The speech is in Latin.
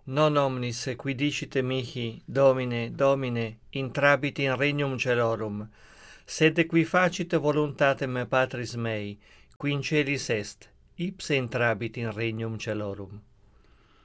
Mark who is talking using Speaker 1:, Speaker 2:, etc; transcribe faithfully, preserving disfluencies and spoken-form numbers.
Speaker 1: Non omnis qui dicite mihi, Domine, Domine, intrabit in regnum celorum, sed qui facit voluntatem Patris mei, qui in celis est, ipse intrabit in regnum celorum.